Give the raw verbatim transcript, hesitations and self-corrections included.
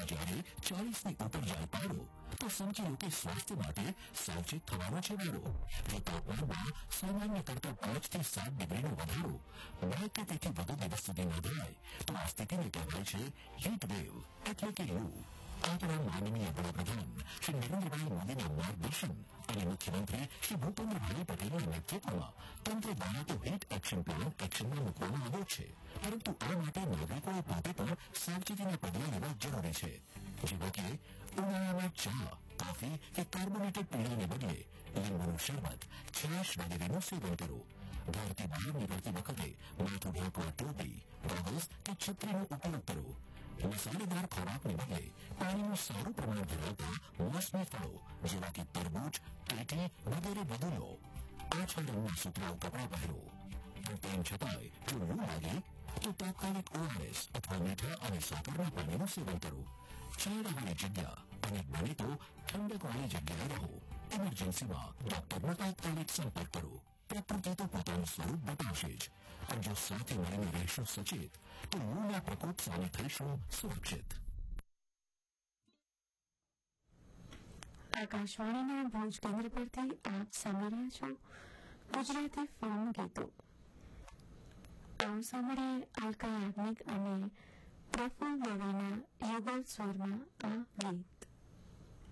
જ્યારે ચાલીસની ઉપર જાય પારો તો સમજી લો કે સ્વાસ્થ્ય માટે સાવચેત થવાનો છે વારો. જો તાપમાનમાં સામાન્ય કરતા પાંચ થી સાત ડિગ્રીનો વધારો બે કે તેથી વધુ દિવસ સુધી નોંધાય તો આ સ્થિતિને કહેવાય છે હીટ વેવ એટલે કે લૂ. આપણા માનનીય વડાપ્રધાન શ્રી નરેન્દ્રભાઈ મોદીના માર્ગદર્શન અને મુખ્યમંત્રી શ્રી ભૂપેન્દ્રભાઈ પટેલના નેતૃત્વમાં તંત્ર દ્વારા તો હીટ એક્શન પ્લાન એક્શનમાં મૂકવામાં આવ્યો છે, પરંતુ આ માટે નાગરિકોએ પોતે પણ સાવચેતીના પગલાં લેવા જરૂરી છે. જેવા કે ઉનાળામાં ચા, કોફી કે કાર્બોનેટેડ પીણાને બદલે લીંબુનું શરબત, છાશ વગેરેનું સેવન કરો. ઘરથી બહાર નીકળતી વખતે માથું ઢાંકવા ટોપી, ગોગલ્સ કે છત્રીનો ઉપયોગ કરો. મસાલેદાર ખોરાકને બદલે પાણીનું સારું પ્રમાણ ધરાવતા મોસમી ફળો જેવા કે તરબૂચ, કેટી વગેરે વધુ લો. આછા રંગના સુતરાઉ કપડાં પહેરો. તેમ છતાંય જો લૂ લાગે તો તાત્કાલિક ઓઆરએસ અથવા મીઠા અને સાકરના પાણીનું સેવન કરો. છાયાવાળી જગ્યા અને બને તો ઠંડકવાળી જગ્યાએ રહો. ઇમરજન્સીમાં ડોક્ટરનો તાત્કાલિક સંપર્ક કરો. પ્રકૃતિ તો પોતાનું સ્વરૂપ બતાવશે જ, પણ જો સાથે મળીને રહેશું સચેત તો લૂના પ્રકોપ સામે થઈશું સુરક્ષિત. આકાશવાણીના ભુજ કેન્દ્ર પરથી આપ સાંભળી રહ્યા છો ગુજરાતી ફિલ્મ ગીતો. આમ સાંભળીએ અલકા યાજ્ઞિક અને પ્રફુલ્લ દવેના યુગલ સ્વરમાં આ ગીત.